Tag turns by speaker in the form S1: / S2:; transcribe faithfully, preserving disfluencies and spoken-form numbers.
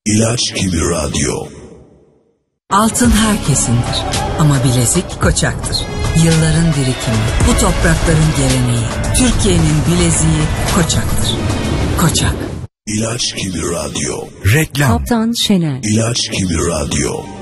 S1: İlaç gibi radyo.
S2: Altın herkesindir ama bilezik Koçak'tır. Yılların birikimi, bu toprakların geleneği. Türkiye'nin bileziği Koçak'tır. Koçak.
S1: İlaç gibi radyo.
S3: Reklam.
S4: Kaptan Şener.
S1: İlaç gibi radyo.